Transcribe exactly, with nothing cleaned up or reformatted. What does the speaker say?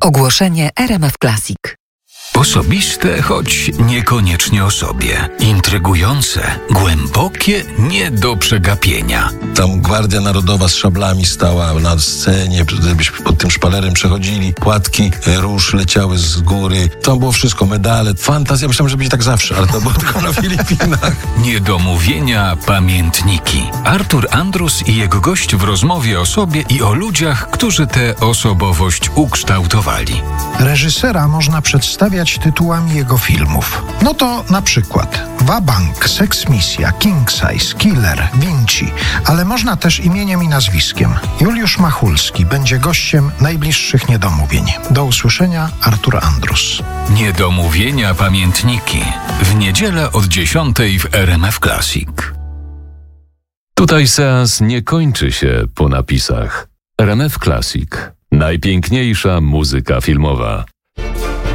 Ogłoszenie R M F Classic. Osobiste, choć niekoniecznie o sobie. Intrygujące, głębokie, nie do przegapienia. Tam Gwardia Narodowa z szablami stała na scenie, żebyśmy pod tym szpalerem przechodzili. Płatki róż leciały z góry. Tam było wszystko, medale, fantazja. Myślałem, że będzie tak zawsze, ale to było tylko na Filipinach. Niedomówienia, pamiętniki. Artur Andrus i jego gość w rozmowie o sobie i o ludziach, którzy tę osobowość ukształtowali. Reżysera można przedstawiać tytułami jego filmów. No to na przykład Wabank, Seks Misja, King Size, Killer, Vinci, ale można też imieniem i nazwiskiem. Juliusz Machulski będzie gościem najbliższych Niedomówień. Do usłyszenia, Artur Andrus. Niedomówienia, pamiętniki. W niedzielę od dziesiątej w R M F Classic. Tutaj seans nie kończy się po napisach. R M F Classic. Najpiękniejsza muzyka filmowa.